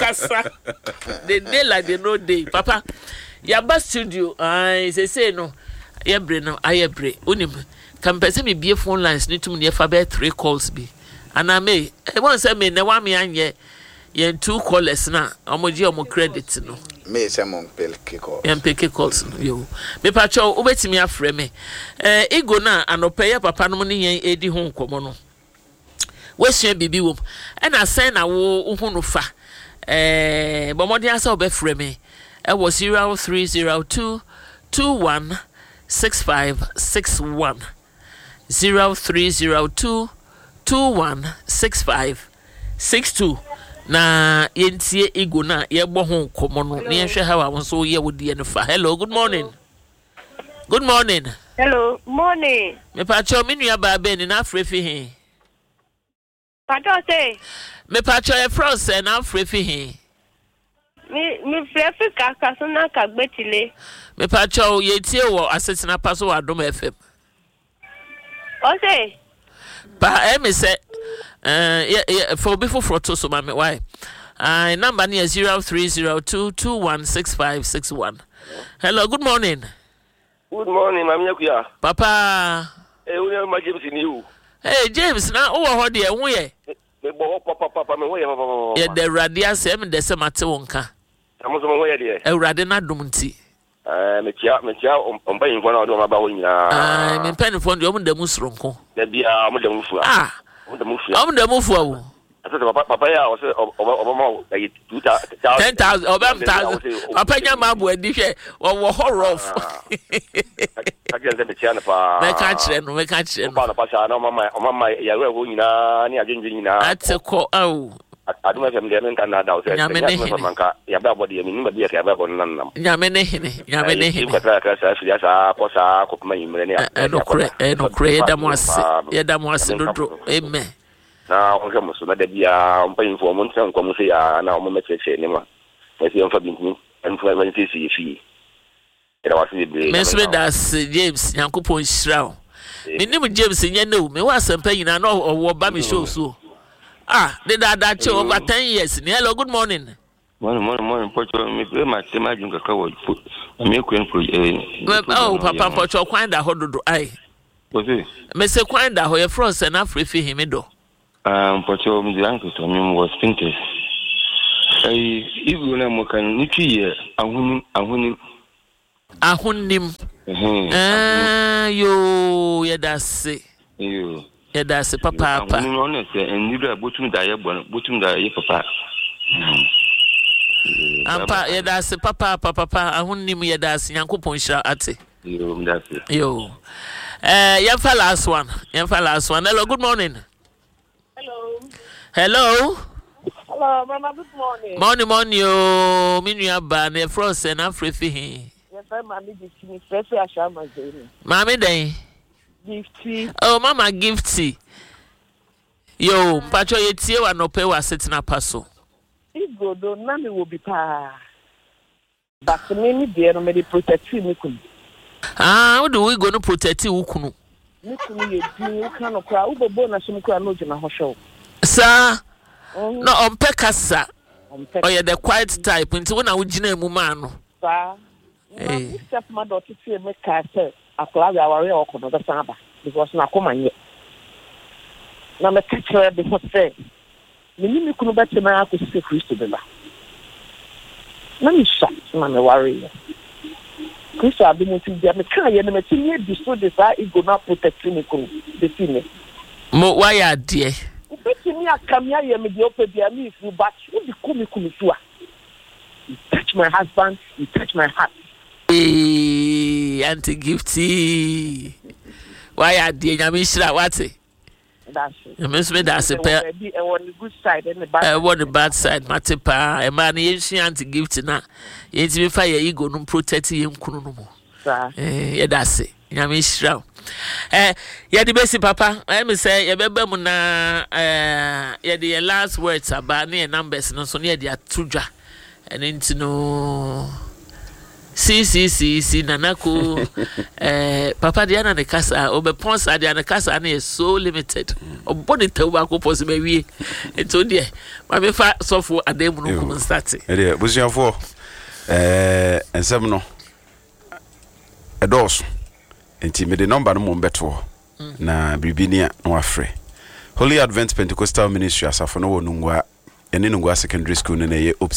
kasa. They day like they no day. Papa, your bus studio. I say no. Yebre no. Ayebre. Unim. Can person me be phone lines. Need to me for 3 calls be. And I may. I want say me. Ne wa me anye. Yen 2 callers na. Omoji omo credit no. Me say mon peke calls. Yen peke calls no. Yo. Me pacho. Ubetimi afre me. Ego na anopeya papa no ni yen edi ho nkomo no. Wesua bibi wom na sen na wo hunu fa bomodi asa obefre me e wo 0302 216561 0302 216562 na yentie ego na ye bo ho komo no na yenhwe ha wa so ye wodi ne fa. Hello, good morning. Good morning. Hello, morning. Me pa cho me nua ba be ni na afrefi he. Pato say. Me pacho e frost and I'm free fi he. Me free kaka so na ka gbetile. Me pacho ye tie wo asetina paso wa Adom FM. O say. Pa me say for before froto so ma me why. Number near 0302 216561. Hello, good morning. Good morning, Mami Yakuya. Papa. We are my James in you. Hey James, na o ho de enwo ye. Me bo papa me ho ye papa. Ye de radia se me de se mate wonka. Amo so me ho ye de. Ewrade na dum nti. Me tia on bayin kwa na do ma ba ho nyina. Me pen fo de o mu da musronko. Da bia mo da mufu. Mo da mufu. O mu da mufu awu. Asa papa ya o se obama like 10,000 obam 1000. Papa nya ma bu adi hwe wo horror. Kaje ze tia na pa. Me ka kire no. Pa na pa sa na mama ya we ho nyina ni ajenje nyina. Ateko awu. Adom FM de men kan na da o se. Manka ya ba body mi nimba bia ka ba bon nan. Nyame ne hene. Ka sa fiya sa ko sa ko kuma yimre ne. No kre da mo ase dodo. Amen. Na onka muso na da bia on pa info mon san ko muso ya na o mo mecheche ne ma. Esi on fa bintini en fa ban ti si fi. Era wasi be. Me so das James Yankopon Shiraw. Me nim James nye no me wa sampa nyina na o ba me show so. The that che over 10 years. Hello, good morning. Morning. Pocho me be ma tema junga ka wo. Me kwen pro papa Pocho kwan da hododo ai. Pocho. Me se kwan da ho ye frost na afrefi him do. Pocho me uncle to me was thinkers. Ibu na mo kan nitwi ye ahunim. Yo ye da se. Yo. Yeah, that's a papa. Honest, and you are bottom die, papa. Yeah, that's a papa. I won't name you. That's Yankopon Shiraw ate. Yo. Yamfa last one. Hello, good morning. Hello, Mama, good morning. Morning, yo. Minua ba ne frost and afrefi he. Yes, Mama, this is fresh ashama zeni. Mami dey. Gifty. Oh, Mama Gifty. Yo, Pacho yetie wa no pe wa setina paso. Igo do na me will be pa. But me dey no me dey protect me kun. How do we go to protect you kunu? Me kunu ye din kan no kra ubobo na sum kra no jina ho show. Sir. No on pekasa. Oh yeah, the quiet type nti wona wo gina emu ma no. Sir. Eh. Step ma do tete me ka say akla ya ware okono da saba because na komanye. Na me teacher be for say me kunu beti na akose Kristo bela. Na me sha na me worry. Kristo abi mo ti dia me kan ye na me ti ye bi so de sa ego na protect me kunu de fine. Mo why ade? Beti me akamia ye me de opebia me if but you be kunu so a. You touch my husband, you touch my heart. Hey, Auntie Gifty. Why ade nyame shira wate? That's it. You miss me that's a pair. On the good side and the bad. What the bad side, Matepa. A man ye Auntie Gifty na. Ye ti fire ego no protect him kunu no mo. Yeah, that's it. Nyame shira. Yeah, the best papa. Let me say, you bebe mu na yeah the last words about near numbers no so near the atuja. And into no si nanako papa Diana ne kasa obepons Diana kasa na is so limited oboni tawa ko pose be wie eto de ma me fa sofo ademu no kum start e de busiafo ensem no edos enti me de number no mo beto na bibinia no afre Holy Advent Pentecostal Ministry asafo no wonungwa ene nungwa secondary school ne ye